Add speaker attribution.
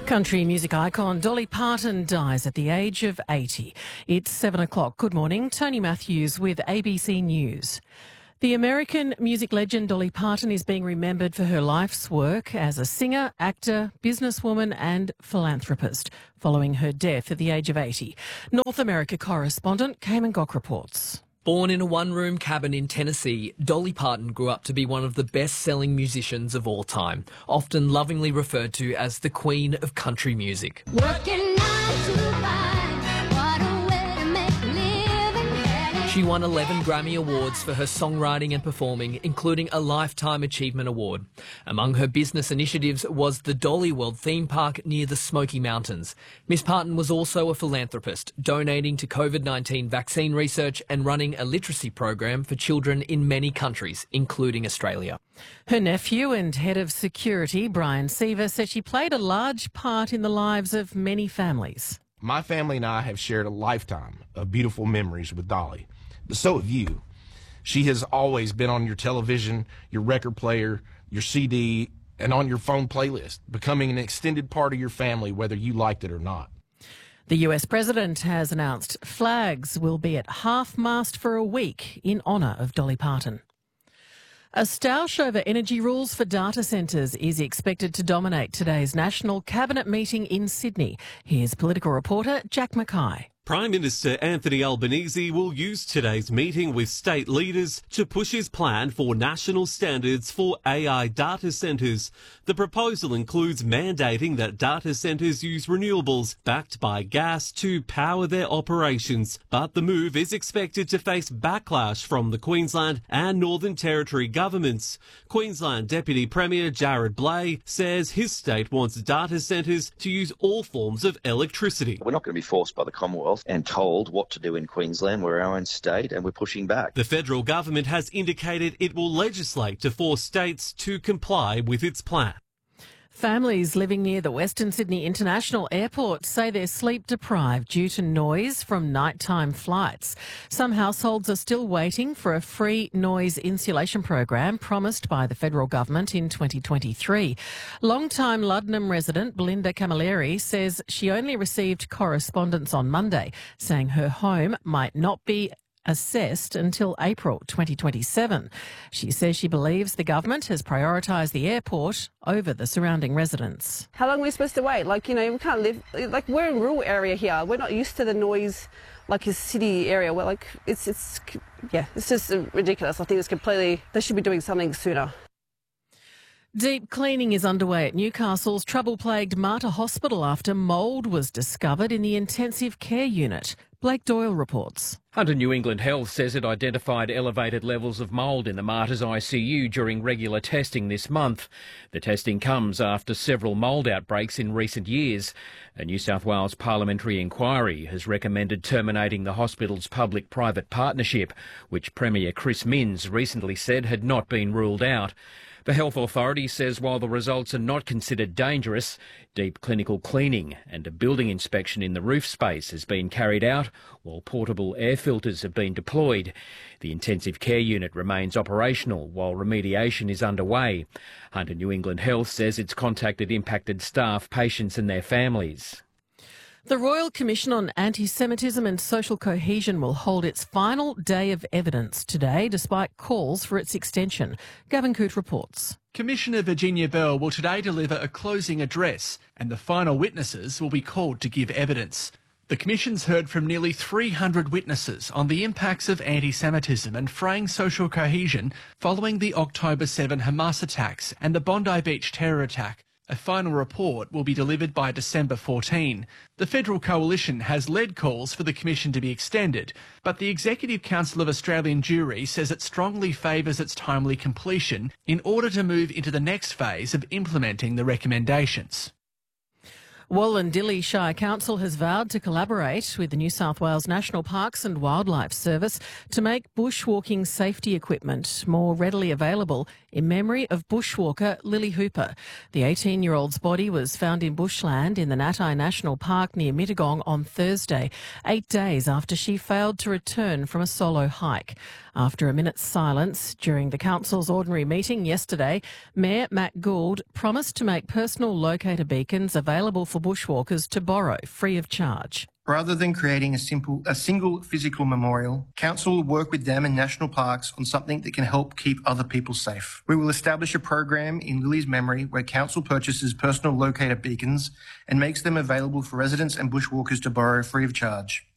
Speaker 1: Country music icon Dolly Parton dies at the age of 80. It's 7 o'clock. Good morning. Tony Matthews with ABC News. The American music legend Dolly Parton is being remembered for her life's work as a singer, actor, businesswoman and philanthropist following her death at the age of 80. North America correspondent Cayman Gok reports.
Speaker 2: Born in a one-room cabin in Tennessee, Dolly Parton grew up to be one of the best-selling musicians of all time, often lovingly referred to as the Queen of Country Music.
Speaker 3: Working 9 to 5, what a way to make a living.
Speaker 2: She won 11 Grammy Awards for her songwriting and performing, including a Lifetime Achievement Award. Among her business initiatives was the Dolly World theme park near the Smoky Mountains. Miss Parton was also a philanthropist, donating to COVID-19 vaccine research and running a literacy program for children in many countries, including Australia.
Speaker 1: Her nephew and head of security, Brian Seaver, said she played a large part in the lives of many families.
Speaker 4: My family and I have shared a lifetime of beautiful memories with Dolly. But so have you. She has always been on your television, your record player, your CD, and on your phone playlist, becoming an extended part of your family, whether you liked it or not.
Speaker 1: The US president has announced flags will be at half-mast for a week in honour of Dolly Parton. A stoush over energy rules for data centres is expected to dominate today's National Cabinet meeting in Sydney. Here's political reporter Jack Mackay.
Speaker 5: Prime Minister Anthony Albanese will use today's meeting with state leaders to push his plan for national standards for AI data centres. The proposal includes mandating that data centres use renewables backed by gas to power their operations. But the move is expected to face backlash from the Queensland and Northern Territory governments. Queensland Deputy Premier Jared Blay says his state wants data centres to use all forms of electricity.
Speaker 6: We're not going to be forced by the Commonwealth and told what to do in Queensland. We're our own state and we're pushing back.
Speaker 5: The federal government has indicated it will legislate to force states to comply with its plan.
Speaker 1: Families living near the Western Sydney International Airport say they're sleep deprived due to noise from nighttime flights. Some households are still waiting for a free noise insulation program promised by the federal government in 2023. Long-time Luddenham resident Belinda Camilleri says she only received correspondence on Monday saying her home might not be assessed until April 2027. She says she believes the government has prioritised the airport over the surrounding residents.
Speaker 7: How long are we supposed to wait? We can't live, we're in a rural area here. We're not used to the noise like a city area. We're it's just ridiculous. I think it's completely, they should be doing something sooner.
Speaker 1: Deep cleaning is underway at Newcastle's trouble-plagued Mater Hospital after mould was discovered in the intensive care unit. Blake Doyle reports.
Speaker 8: Hunter New England Health says it identified elevated levels of mould in the Mater's ICU during regular testing this month. The testing comes after several mould outbreaks in recent years. A New South Wales parliamentary inquiry has recommended terminating the hospital's public-private partnership, which Premier Chris Minns recently said had not been ruled out. The health authority says while the results are not considered dangerous, deep clinical cleaning and a building inspection in the roof space has been carried out while portable air filters have been deployed. The intensive care unit remains operational while remediation is underway. Hunter New England Health says it's contacted impacted staff, patients and their families.
Speaker 1: The Royal Commission on Anti-Semitism and Social Cohesion will hold its final day of evidence today, despite calls for its extension. Gavin Coote reports.
Speaker 9: Commissioner Virginia Bell will today deliver a closing address and the final witnesses will be called to give evidence. The Commission's heard from nearly 300 witnesses on the impacts of anti-Semitism and fraying social cohesion following the October 7 Hamas attacks and the Bondi Beach terror attack. A final report will be delivered by December 14. The Federal Coalition has led calls for the Commission to be extended, but the Executive Council of Australian Jury says it strongly favours its timely completion in order to move into the next phase of implementing the recommendations.
Speaker 1: Wollondilly Shire Council has vowed to collaborate with the New South Wales National Parks and Wildlife Service to make bushwalking safety equipment more readily available in memory of bushwalker Lily Hooper. The 18-year-old's body was found in bushland in the Natai National Park near Mittagong on Thursday, 8 days after she failed to return from a solo hike. After a minute's silence during the council's ordinary meeting yesterday, Mayor Matt Gould promised to make personal locator beacons available for for bushwalkers to borrow free of charge.
Speaker 10: Rather than creating a single physical memorial, Council will work with them and national parks on something that can help keep other people safe. We will establish a program in Lily's memory where Council purchases personal locator beacons and makes them available for residents and bushwalkers to borrow free of charge.